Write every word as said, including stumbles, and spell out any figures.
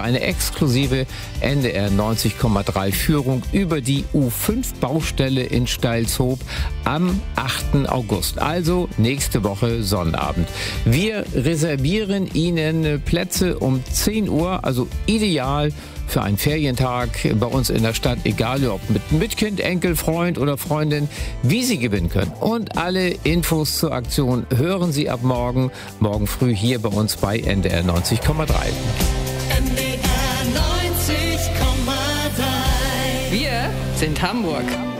eine exklusive N D R neunzig Komma drei Führung über die U fünf Baustelle in Steilshoop am achten August, also nächste Woche Sonnabend. Wir reservieren Ihnen Plätze um zehn Uhr, also ideal für einen Ferientag bei uns in der Stadt, egal ob mit, mit Kind, Enkel, Freund oder Freundin, wie Sie gewinnen können. Und alle Infos zur Aktion hören Sie ab morgen, morgen früh hier bei uns bei N D R neunzig Komma drei. N D R neunzig Komma drei. Wir sind Hamburg.